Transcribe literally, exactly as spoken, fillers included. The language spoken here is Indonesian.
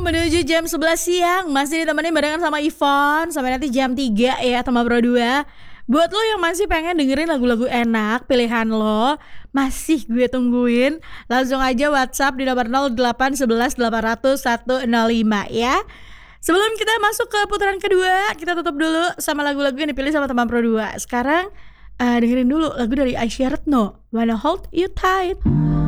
menuju jam sebelas siang. Masih ditemenin barengan sama Ivon sampai nanti jam tiga ya Tema Pro dua. Buat lo yang masih pengen dengerin lagu-lagu enak pilihan lo, masih gue tungguin. Langsung aja WhatsApp di nomor nol delapan satu satu delapan nol nol satu nol lima ya. Sebelum kita masuk ke putaran kedua, kita tutup dulu sama lagu-lagu yang dipilih sama Tema Pro dua. Sekarang uh, dengerin dulu lagu dari Aisyah Retno, Wanna Hold You Tight.